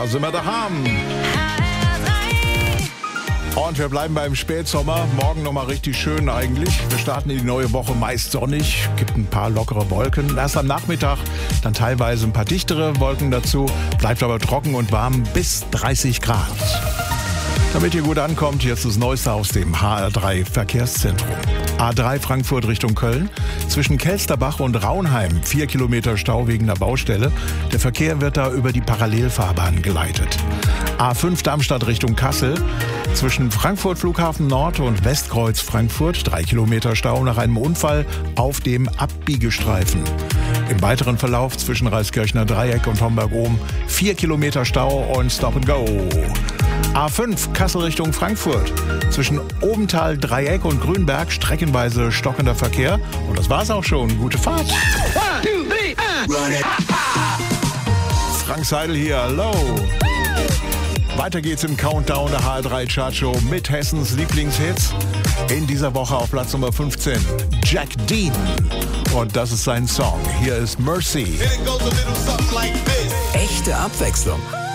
Da sind wir daheim. Und wir bleiben beim Spätsommer. Morgen nochmal richtig schön eigentlich. Wir starten in die neue Woche meist sonnig. Gibt ein paar lockere Wolken. Erst am Nachmittag dann teilweise ein paar dichtere Wolken dazu. Bleibt aber trocken und warm bis 30 Grad. Damit ihr gut ankommt, jetzt das Neueste aus dem HR3 Verkehrszentrum. A3 Frankfurt Richtung Köln. Zwischen Kelsterbach und Raunheim 4 Kilometer Stau wegen der Baustelle. Der Verkehr wird da über die Parallelfahrbahn geleitet. A5 Darmstadt Richtung Kassel. Zwischen Frankfurt Flughafen Nord und Westkreuz Frankfurt 3 Kilometer Stau nach einem Unfall auf dem Abbiegestreifen. Im weiteren Verlauf zwischen Reiskirchner Dreieck und Homberg-Ohm 4 Kilometer Stau und Stop and Go. A5 Kassel Richtung Frankfurt. Zwischen Obenthal, Dreieck und Grünberg streckenweise stockender Verkehr. Und das war's auch schon. Gute Fahrt. 1, 2, 3, Frank Seidel hier. Hallo. Weiter geht's im Countdown der HR3 Chartshow mit Hessens Lieblingshits. In dieser Woche auf Platz Nummer 15 Jack Dean. Und das ist sein Song. Hier ist Mercy. Echte Abwechslung.